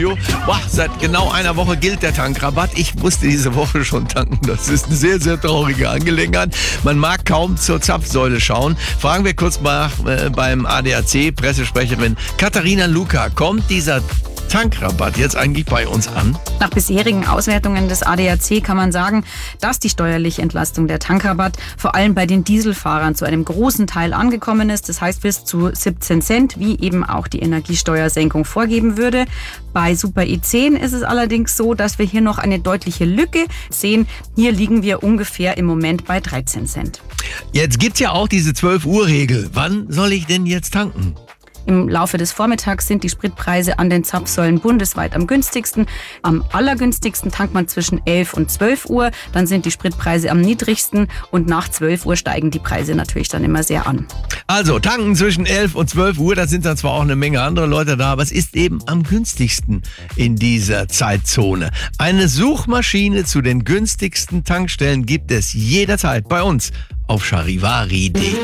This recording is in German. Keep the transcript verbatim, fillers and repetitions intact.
Studio. Boah, seit genau einer Woche gilt der Tankrabatt. Ich musste diese Woche schon tanken. Das ist eine sehr, sehr traurige Angelegenheit. Man mag kaum zur Zapfsäule schauen. Fragen wir kurz mal äh, beim A D A C-Pressesprecherin Katharina Luca. Kommt dieser Tankrabatt jetzt eigentlich bei uns an? Nach bisherigen Auswertungen des A D A C kann man sagen, dass die steuerliche Entlastung der Tankrabatt vor allem bei den Dieselfahrern zu einem großen Teil angekommen ist. Das heißt bis zu siebzehn Cent, wie eben auch die Energiesteuersenkung vorgeben würde. Bei Super E zehn ist es allerdings so, dass wir hier noch eine deutliche Lücke sehen. Hier liegen wir ungefähr im Moment bei dreizehn Cent. Jetzt gibt's ja auch diese zwölf Uhr Regel. Wann soll ich denn jetzt tanken? Im Laufe des Vormittags sind die Spritpreise an den Zapfsäulen bundesweit am günstigsten. Am allergünstigsten tankt man zwischen elf und zwölf Uhr. Dann sind die Spritpreise am niedrigsten und nach zwölf Uhr steigen die Preise natürlich dann immer sehr an. Also tanken zwischen elf und zwölf Uhr, da sind dann zwar auch eine Menge andere Leute da, aber es ist eben am günstigsten in dieser Zeitzone. Eine Suchmaschine zu den günstigsten Tankstellen gibt es jederzeit bei uns auf charivari punkt de.